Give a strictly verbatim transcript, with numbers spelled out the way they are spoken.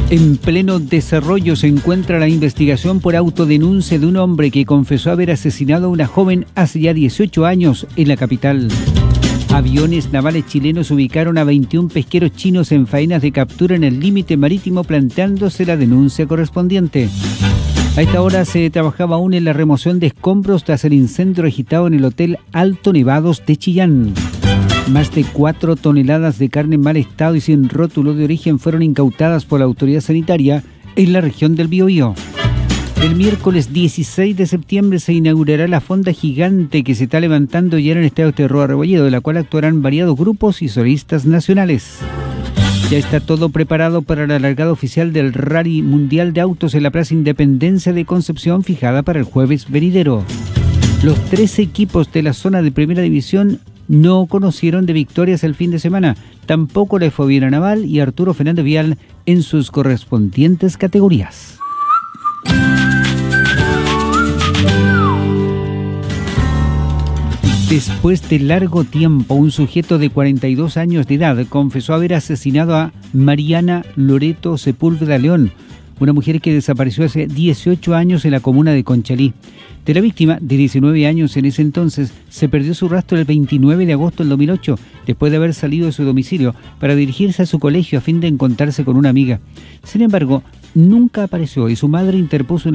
En pleno desarrollo se encuentra la investigación por autodenuncia de un hombre que confesó haber asesinado a una joven hace ya dieciocho años en la capital. Aviones navales chilenos ubicaron a veintiún pesqueros chinos en faenas de captura en el límite marítimo, planteándose la denuncia correspondiente. A esta hora se trabajaba aún en la remoción de escombros tras el incendio registrado en el Hotel Alto Nevados de Chillán. Más de cuatro toneladas de carne en mal estado y sin rótulo de origen fueron incautadas por la autoridad sanitaria en la región del Biobío. El miércoles dieciséis de septiembre se inaugurará la fonda gigante que se está levantando ya en el estadio Terro Arbolledo, de la cual actuarán variados grupos y solistas nacionales. Ya está todo preparado para la largada oficial del Rally Mundial de Autos en la Plaza Independencia de Concepción, fijada para el jueves venidero. Los tres equipos de la zona de Primera División no conocieron de victorias el fin de semana, tampoco la Fobina Naval y Arturo Fernández Vial en sus correspondientes categorías. Después de largo tiempo, un sujeto de cuarenta y dos años de edad confesó haber asesinado a Mariana Loreto Sepúlveda León, una mujer que desapareció hace dieciocho años en la comuna de Conchalí. De la víctima, de diecinueve años en ese entonces, se perdió su rastro el veintinueve de agosto del dos mil ocho, después de haber salido de su domicilio para dirigirse a su colegio a fin de encontrarse con una amiga. Sin embargo, nunca apareció y su madre interpuso una